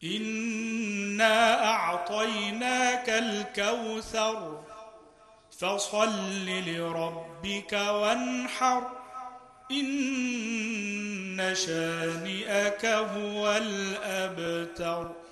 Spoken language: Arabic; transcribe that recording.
إنا أعطيناك الكوثر فصل لربك وانحر إن شانئك هو الأبتر.